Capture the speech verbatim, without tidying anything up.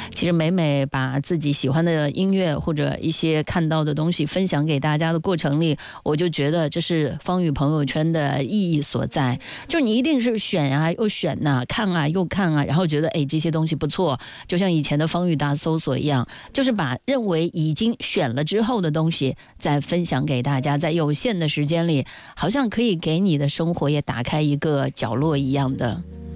其实每每把自己喜欢的音乐或者一些看到的东西分享给大家的过程里，我就觉得这是芳语朋友圈的意义所在。就你一定是选啊又选呐、啊，看啊又看啊，然后觉得哎这些东西不错，就像以前的芳语大搜索一样，就是把认为已经选了之后的东西再分享给大家，在有限的时间里，好像可以给你的生活也打开一个角落一样的。